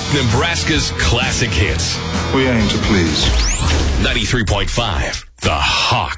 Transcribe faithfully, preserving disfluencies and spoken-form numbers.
Nebraska's classic hits. We aim to please. ninety-three point five, The Hawk.